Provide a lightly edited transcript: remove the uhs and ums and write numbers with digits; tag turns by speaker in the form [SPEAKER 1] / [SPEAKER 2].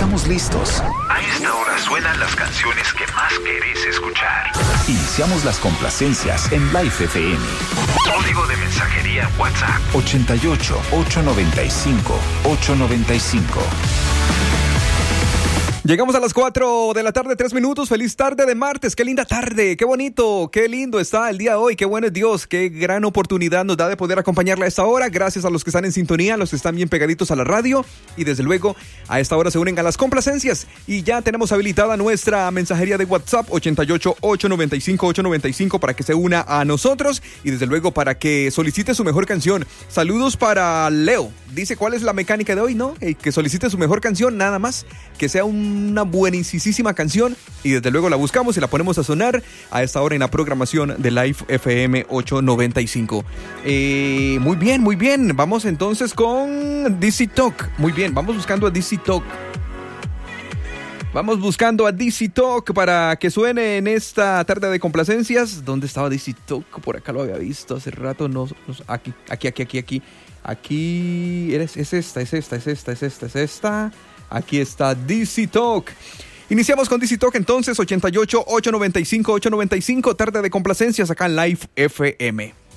[SPEAKER 1] estamos listos.
[SPEAKER 2] A esta hora suenan las canciones que más querés escuchar.
[SPEAKER 1] Iniciamos las complacencias en Life FM.
[SPEAKER 2] Código de mensajería WhatsApp
[SPEAKER 1] 88 895 895.
[SPEAKER 3] Llegamos a las 4 de la tarde, 3 minutos. Feliz tarde de martes. Qué linda tarde, qué bonito, qué lindo está el día de hoy. Qué bueno es Dios, qué gran oportunidad nos da de poder acompañarle a esta hora. Gracias a los que están en sintonía, a los que están bien pegaditos a la radio. Y desde luego, a esta hora se unen a las complacencias. Y ya tenemos habilitada nuestra mensajería de WhatsApp 88 895 895 para que se una a nosotros. Y desde luego para que solicite su mejor canción. Saludos para Leo. Dice cuál es la mecánica de hoy, ¿no? Que solicite su mejor canción, nada más. Que sea una buenísima canción y desde luego la buscamos y la ponemos a sonar a esta hora en la programación de Life FM 895. Muy bien. Vamos entonces con DC Talk. Muy bien, vamos buscando a DC Talk. Vamos buscando a DC Talk para que suene en esta tarde de complacencias. ¿Dónde estaba DC Talk? Por acá lo había visto hace rato. Aquí. Es esta. Aquí está DC Talk. Iniciamos con DC Talk entonces, 88 895 895, tarde de complacencias acá en Live FM.